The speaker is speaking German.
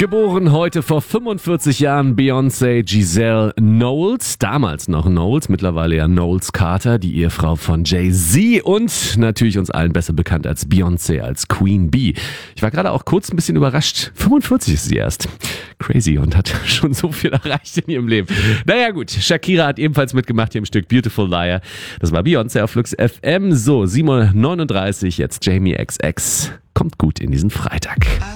Geboren heute vor 45 Jahren Beyoncé Giselle Knowles, damals noch Knowles, mittlerweile ja Knowles Carter, die Ehefrau von Jay-Z und natürlich uns allen besser bekannt als Beyoncé, als Queen Bee. Ich war gerade auch kurz ein bisschen überrascht, 45 ist sie erst. Crazy und hat schon so viel erreicht in ihrem Leben. Naja gut, Shakira hat ebenfalls mitgemacht hier im Stück Beautiful Liar. Das war Beyoncé auf Flux FM. So, 7:39 Uhr, jetzt Jamie XX. Kommt gut in diesen Freitag.